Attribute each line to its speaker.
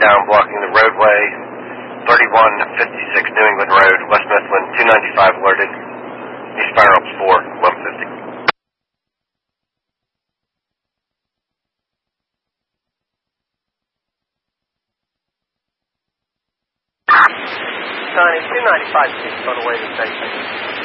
Speaker 1: down, blocking the roadway. 3156 New England Road, West Mifflin, 295 alerted. East Fire Ups 4, 150.
Speaker 2: 295 6 on the way to the station.